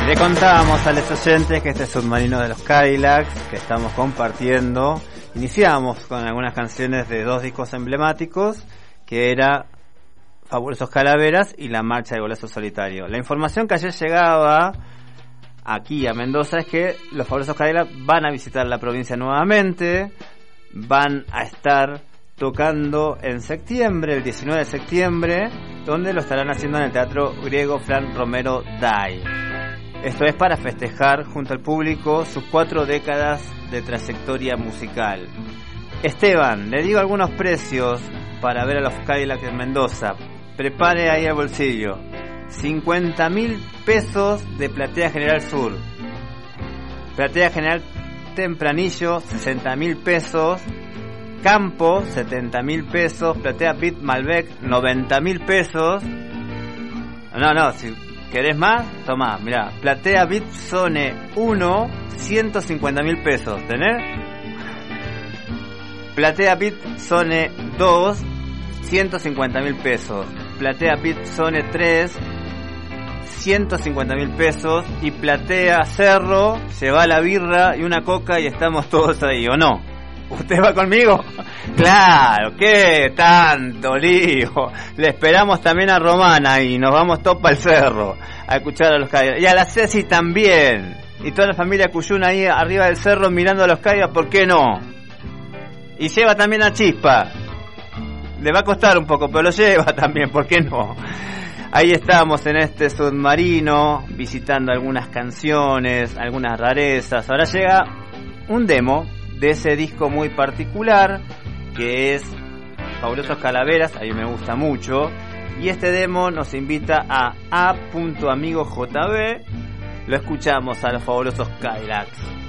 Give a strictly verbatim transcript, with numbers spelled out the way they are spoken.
Le contábamos a los oyentes que este submarino de los Cadillacs que estamos compartiendo, iniciamos con algunas canciones de dos discos emblemáticos, que era Fabulosos Calaveras y La Marcha del Golazo Solitario. La información que ayer llegaba aquí a Mendoza es que los Fabulosos Cadillacs van a visitar la provincia nuevamente, van a estar tocando en septiembre, el diecinueve de septiembre, donde lo estarán haciendo en el Teatro Griego Fran Romero Day. Esto es para festejar junto al público sus cuatro décadas de trayectoria musical. Esteban, le digo algunos precios para ver a los Cadillacs en Mendoza. Prepare ahí el bolsillo. cincuenta mil pesos de Platea General Sur. Platea General Tempranillo, sesenta mil pesos. Campo, setenta mil pesos. Platea Pit Malbec, noventa mil pesos. No, no, si ¿querés más? Tomá, mirá. Platea Bit Zone uno, ciento cincuenta mil pesos. ¿Tenés? Platea Bit Zone dos, ciento cincuenta mil pesos. Platea Bit Zone tres, ciento cincuenta mil pesos. Y Platea Cerro, lleva la birra y una coca y estamos todos ahí, ¿o no? ¿Usted va conmigo? Claro, qué tanto lío. Le esperamos también a Romana y nos vamos todos para el cerro a escuchar a los Cadillacs. Y a la Ceci también. Y toda la familia Cuyuna ahí arriba del cerro mirando a los Cadillacs, ¿por qué no? Y lleva también a Chispa. Le va a costar un poco, pero lo lleva también, ¿por qué no? Ahí estamos en este submarino, visitando algunas canciones, algunas rarezas. Ahora llega un demo de ese disco muy particular que es Fabulosos Calaveras, a mí me gusta mucho, y este demo nos invita a A. Amigo J B. Lo escuchamos a los Fabulosos Cadillacs.